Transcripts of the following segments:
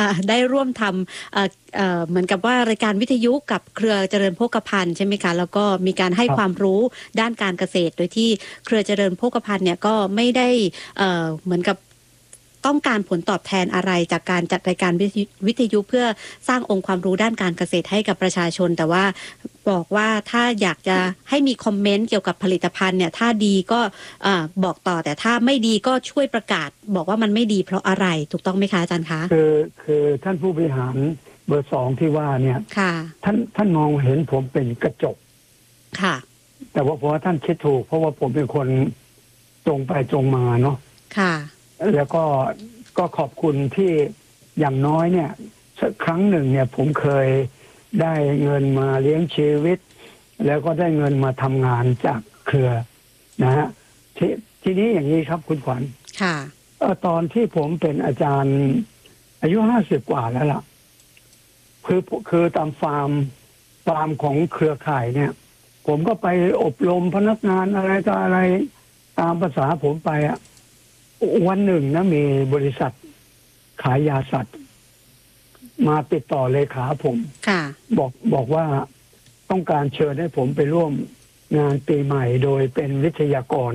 ได้ร่วมทำเหมือนกับว่ารายการวิทยุกับเครือเจริญโภคภัณฑ์ใช่ไหมคะแล้วก็มีการให้ความรู้ด้านการเกษตรโดยที่เครือเจริญโภคภัณฑ์เนี่ยก็ไม่ได้เหมือนกับต้องการผลตอบแทนอะไรจากการจัดรายการวิทยุเพื่อสร้างองค์ความรู้ด้านการเกษตรให้กับประชาชนแต่ว่าบอกว่าถ้าอยากจะให้มีคอมเมนต์เกี่ยวกับผลิตภัณฑ์เนี่ยถ้าดีก็บอกต่อแต่ถ้าไม่ดีก็ช่วยประกาศบอกว่ามันไม่ดีเพราะอะไรถูกต้องไหมคะอาจารย์คะคือท่านผู้บริหารเบอร์2ที่ว่าเนี่ยค่ะท่านมองเห็นผมเป็นกระจกค่ะแต่ว่าเพราะว่าท่านคิดถูกเพราะว่าผมเป็นคนตรงไปตรงมาเนาะค่ะแล้วก็ขอบคุณที่อย่างน้อยเนี่ยสักครั้งหนึ่งเนี่ยผมเคยได้เงินมาเลี้ยงชีวิตแล้วก็ได้เงินมาทำงานจากเครือนะฮะทีนี้อย่างนี้ครับคุณขวัญค่ะตอนที่ผมเป็นอาจารย์อายุ50 กว่าแล้วล่ะคือตามฟาร์มของเครือข่ายเนี่ยผมก็ไปอบรมพนักงานอะไรต่ออะไรตามภาษาผมไปอ่ะวันหนึ่งนะมีบริษัทขายยาสัตว์มาติดต่อเลขาผมบอกว่าต้องการเชิญให้ผมไปร่วมงานปีใหม่โดยเป็นวิทยากร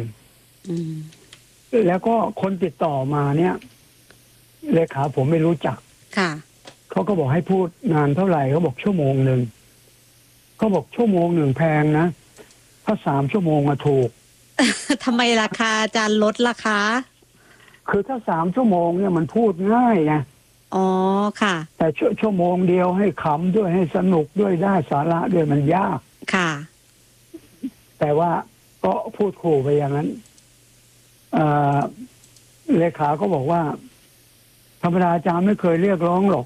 แล้วก็คนติดต่อมาเนี่ยเลขาผมไม่รู้จักเขาก็บอกให้พูดงานเท่าไหร่เขาบอกชั่วโมงหนึ่งเขาบอกชั่วโมงหนึ่งแพงนะถ้า3 ชั่วโมงถูกทำไมราคาอาจารย์ลดราคาคือถ้า3 ชั่วโมงเนี่ยมันพูดง่ายไงอ๋อค่ะแต่ชั่วโมงเดียวให้ขำด้วยให้สนุกด้วยได้สาระด้วยมันยากค่ะแต่ว่าก็พูดขู่ไปอย่างนั้นเลขาก็บอกว่าธรรมดาอาจารย์ไม่เคยเรียกร้องหรอก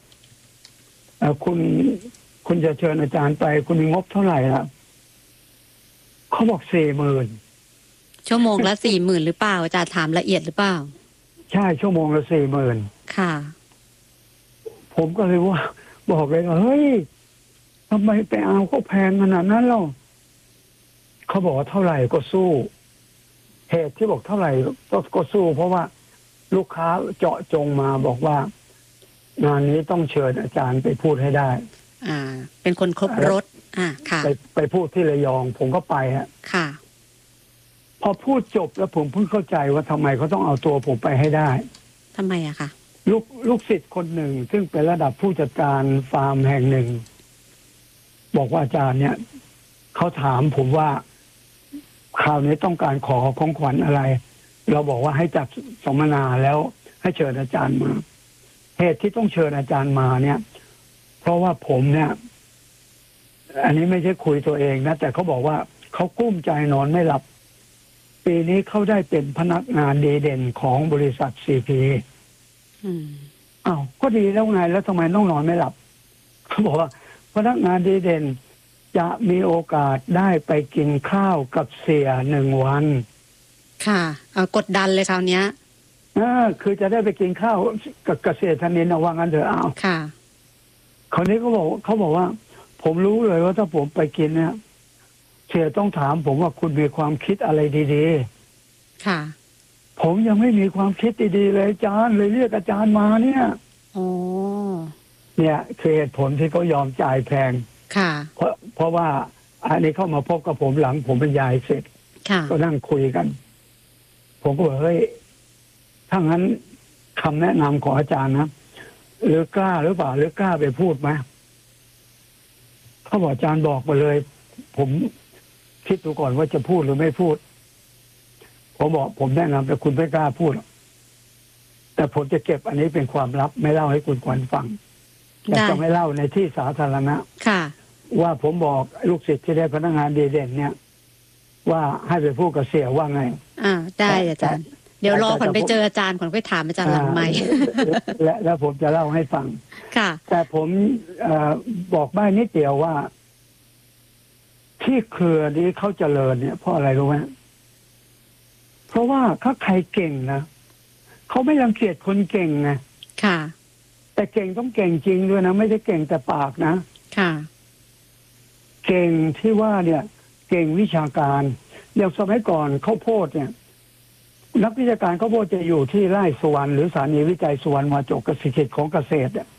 คุณจะเชิญอาจารย์ไปคุณมีงบเท่าไหร่ล่ะเขาบอก40,000 ชั่วโมงละ40,000หรือเปล่าอาจารย์ถามละเอียดหรือเปล่าใช่ชั่วโมงละ40,000 ค่ะผมก็เลยว่าบอกเลยว่าเฮ้ยทำไมไปเอาเขาแพงขนาดนั้นเล่าเขาบอกว่าเท่าไหร่ก็สู้เหตุที่บอกเท่าไหร่ก็สู้เพราะว่าลูกค้าเจาะจงมาบอกว่างานนี้ต้องเชิญอาจารย์ไปพูดให้ได้เป็นคนครบรสค่ะไปพูดที่ระยองผมก็ไปค่ะพอพูดจบแล้วผมเพิ่งเข้าใจว่าทำไมเขาต้องเอาตัวผมไปให้ได้ทำไมอะคะลูกศิษย์คนหนึ่งซึ่งเป็นระดับผู้จัดการฟาร์มแห่งหนึ่งบอกว่าอาจารย์เนี่ยเขาถามผมว่าคราวนี้ต้องการขอของขวัญอะไรเราบอกว่าให้จัดสัมมนาแล้วให้เชิญอาจารย์มาเหตุที่ต้องเชิญอาจารย์มาเนี่ยเพราะว่าผมเนี่ยอันนี้ไม่ใช่คุยตัวเองนะแต่เขาบอกว่าเขากุ้มใจนอนไม่หลับปีนี้เขาได้เป็นพนักงานดีเด่นของบริษัทCPก็ดีแล้วไงแล้วทำไมต้องนอนไม่หลับเขาบอกว่าพนักงานดีเด่นจะมีโอกาสได้ไปกินข้าวกับเสีย1 วันค่ะกดดันเลยคราวนี้คือจะได้ไปกินข้าวกับเกษตรธนินว่างั้นเถอะค่ะคราวนี้เขาบอกว่าผมรู้เลยว่าถ้าผมไปกินเนี่ยเสียต้องถามผมว่าคุณมีความคิดอะไรดีๆค่ะผมยังไม่มีความคิดดีๆเลยอาจารย์เลยเรียกอาจารย์มาเนี่ยเนี่ยคือเหตุผลที่เขายอมจ่ายแพงค่ะเพราะว่าอันนี้เข้ามาพบกับผมหลังผมบรรยายเสร็จก็นั่งคุยกันผมก็บอกเฮ้ยถ้างั้นคำแนะนำของอาจารย์นะหรือกล้าหรือเปล่าหรือกล้าไปพูดไหมเขาบอกอาจารย์บอกมาเลยผมคิดดูก่อนว่าจะพูดหรือไม่พูดผมบอกผมแนะนำแต่คุณไม่กล้าพูดแต่ผมจะเก็บอันนี้เป็นความลับไม่เล่าให้คุณขวัญฟังแต่จะไม่เล่าในที่สาธารณะว่าผมบอกลูกศิษย์ที่ได้พนักงานดีเด่นเนี่ยว่าให้ไปพูดกับเสียว่าไงได้อาจารย์เดี๋ยวรอก่อนไปเจออาจารย์ก่อนไปถามอาจารย์หลังไมค์แล้วผมจะเล่าให้ฟังค่ะแต่ผมบอกได้นิดเดียวว่าที่เครือนี้เขาเจริญเนี่ยเพราะอะไรรู้ไหมเพราะว่าถ้าใครเก่งนะเขาไม่รังเกียจคนเก่งไงค่ะแต่เก่งต้องเก่งจริงด้วยนะไม่ได้เก่งแต่ปากนะค่ะเก่งที่ว่าเนี่ยเก่งวิชาการอย่างสมัยก่อนข้าวโพดเนี่ยนักวิชาการข้าวโพดจะอยู่ที่ไร่สุวรรณหรือสถานีวิจัยสุวรรณวาจกเกษตรของเกษตรเนี่ย